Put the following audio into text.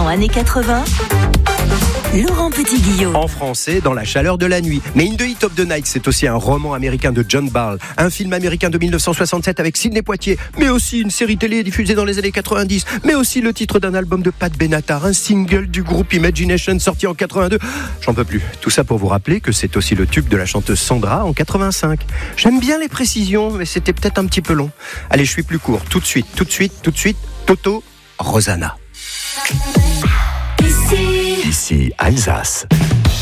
années 80. Laurent Petit-Guillaume. En français, dans la chaleur de la nuit. Mais In the Heat of the Night, c'est aussi un roman américain de John Barl, un film américain de 1967 avec Sidney Poitier, mais aussi une série télé diffusée dans les années 90, mais aussi le titre d'un album de Pat Benatar, un single du groupe Imagination sorti en 82. J'en peux plus. Tout ça pour vous rappeler que c'est aussi le tube de la chanteuse Sandra en 85. J'aime bien les précisions, mais c'était peut-être un petit peu long. Allez, je suis plus court. Tout de suite, Toto, Rosanna. Ici Alsace.